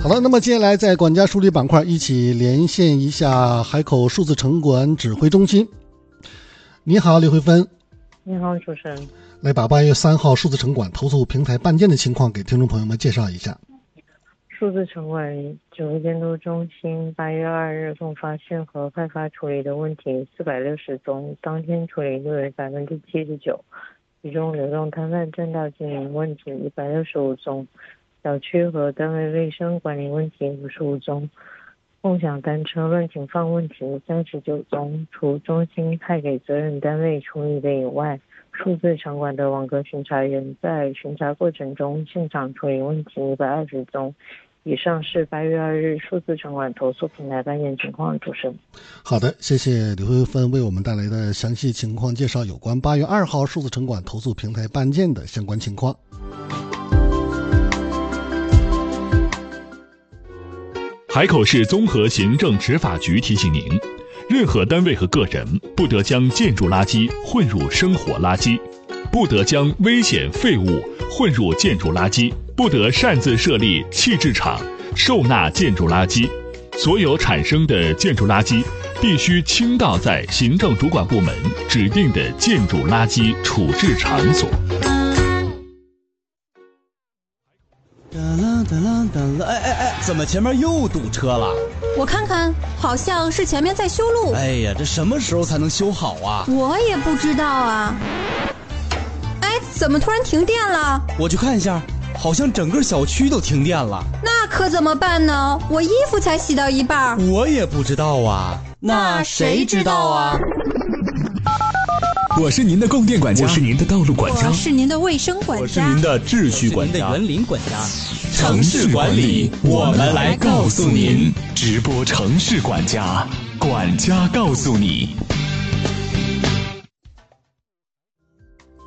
好了，那么接下来在管家梳理板块一起连线一下海口数字城管指挥中心。你好，李慧芬。 你好，主持人。 来把8月3号数字城管投诉平台办件的情况给听众朋友们介绍一下。 数字城管指挥监督中心8月2日共发现和派发处理的问题460宗，当天处理率为79%，其中流动摊贩正道经营问题165宗，小区和单位卫生管理问题55宗，共享单车乱停放问题39宗。除中心派给责任单位处理的以外，数字城管的网格巡查员在巡查过程中现场处理问题120宗。以上是8月2日数字城管投诉平台办件情况。主持人。 好的，谢谢李慧芬为我们带来的详细情况介绍有关8月2号数字城管投诉平台办件的相关情况。 海口市综合行政执法局提醒您，任何单位和个人不得将建筑垃圾混入生活垃圾，不得将危险废物混入建筑垃圾，不得擅自设立弃置场收纳建筑垃圾。所有产生的建筑垃圾必须倾倒在行政主管部门指定的建筑垃圾处置场所。 怎么前面又堵车了？ 我看看，好像是前面在修路。 哎呀，这什么时候才能修好啊？ 我也不知道啊。哎，怎么突然停电了？ 我去看一下，好像整个小区都停电了。 那可怎么办呢？我衣服才洗到一半。 我也不知道啊。那谁知道啊？ 我是您的供电管家，我是您的道路管家， 我是您的卫生管家， 我是您的秩序管家， 我是您的园林管家。 城市管理，我们来告诉您。直播城市管家，管家告诉你。